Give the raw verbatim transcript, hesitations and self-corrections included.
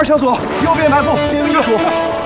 二小组右边埋伏，进入一组。